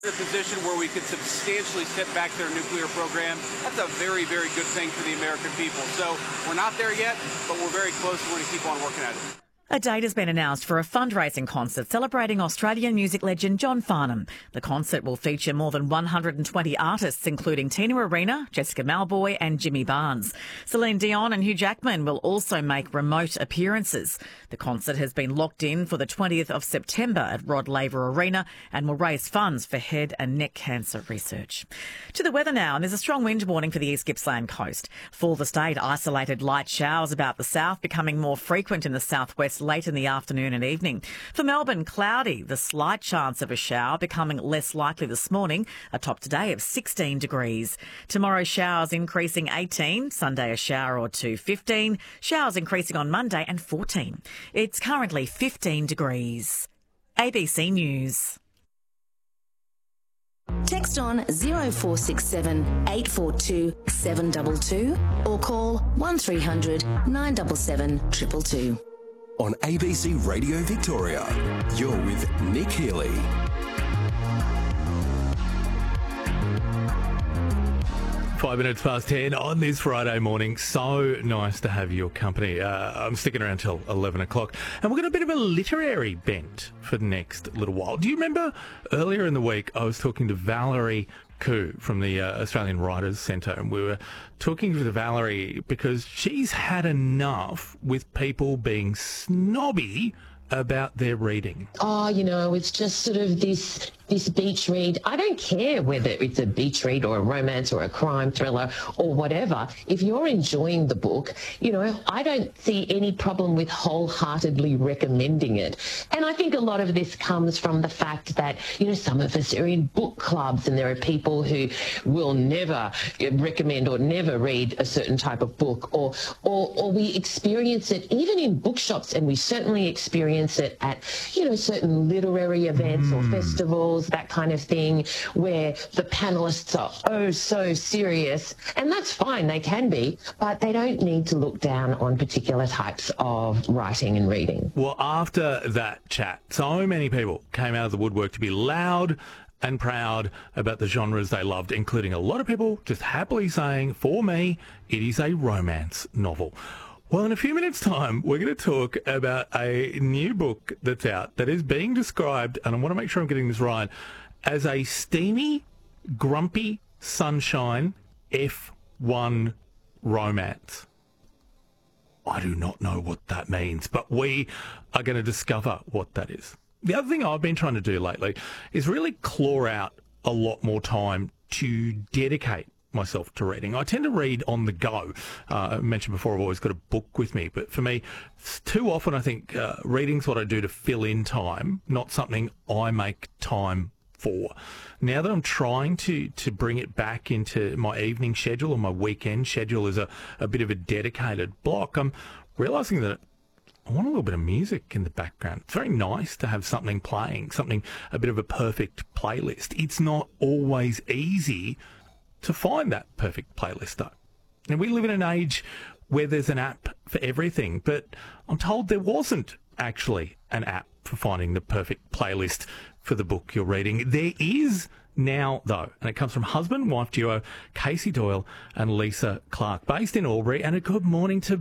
a position where we could substantially step back their nuclear program. That's a very, very good thing for the American people. So we're not there yet, but we're very close. We're going to keep on working at it. A date has been announced for a fundraising concert celebrating Australian music legend John Farnham. The concert will feature more than 120 artists, including Tina Arena, Jessica Mauboy and Jimmy Barnes. Celine Dion and Hugh Jackman will also make remote appearances. The concert has been locked in for the 20th of September at Rod Laver Arena and will raise funds for head and neck cancer research. To the weather now, and there's a strong wind warning for the East Gippsland coast. For the state, isolated light showers about the south, becoming more frequent in the southwest late in the afternoon and evening. For Melbourne, cloudy, the slight chance of a shower becoming less likely this morning, a top today of 16 degrees. Tomorrow, showers increasing 18, Sunday a shower or two 15, showers increasing on Monday and 14. It's currently 15 degrees. ABC News. Text on 0467 842 722 or call 1300 977 222. On ABC Radio Victoria, you're with Nick Healy. Five minutes past 10 on this Friday morning. So nice to have your company. I'm sticking around till 11 o'clock. And we've got a bit of a literary bent for the next little while. Do you remember earlier in the week I was talking to Valerie Khoo from the Australian Writers Centre, and we were talking to Valerie because she's had enough with people being snobby about their reading. Oh, it's just sort of this beach read. I don't care whether it's a beach read or a romance or a crime thriller or whatever. If you're enjoying the book, I don't see any problem with wholeheartedly recommending it. And I think a lot of this comes from the fact that, some of us are in book clubs and there are people who will never recommend or never read a certain type of book, or we experience it even in bookshops, and we certainly experience it at, certain literary events or festivals, that kind of thing, where the panelists are so serious. And that's fine, they can be, but they don't need to look down on particular types of writing and reading. Well, after that chat, so many people came out of the woodwork to be loud and proud about the genres they loved, including a lot of people just happily saying, for me, it is a romance novel. Well, in a few minutes' time, we're going to talk about a new book that's out that is being described, and I want to make sure I'm getting this right, as a steamy, grumpy sunshine F1 romance. I do not know what that means, but we are going to discover what that is. The other thing I've been trying to do lately is really claw out a lot more time to dedicate myself to reading. I tend to read on the go. I mentioned before I've always got a book with me, but for me, too often I think reading's what I do to fill in time, not something I make time for. Now that I'm trying to bring it back into my evening schedule or my weekend schedule as a bit of a dedicated block, I'm realising that I want a little bit of music in the background. It's very nice to have something playing, a bit of a perfect playlist. It's not always easy to find that perfect playlist, though. And we live in an age where there's an app for everything, but I'm told there wasn't actually an app for finding the perfect playlist for the book you're reading. There is now, though, and it comes from husband-wife duo Casey Doyle and Lisa Clark, based in Albury, and a good morning to